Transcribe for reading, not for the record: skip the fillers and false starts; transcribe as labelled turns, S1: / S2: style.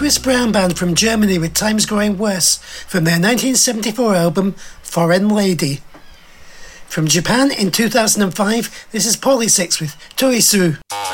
S1: Chris Brown Band from Germany with Times Growing Worse from their 1974 album Foreign Lady. From Japan in 2005, this is Polysix with Torisu.